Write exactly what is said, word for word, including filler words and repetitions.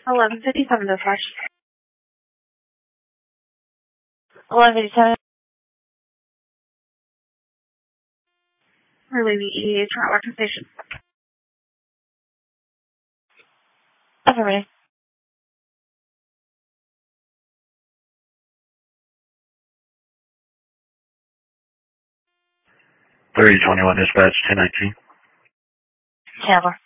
eleven fifty-seven dispatch. eleven fifty-seven. We're leaving E A Toronto Western Station. Affirmative. thirty twenty-one dispatch, ten nineteen. Chandler.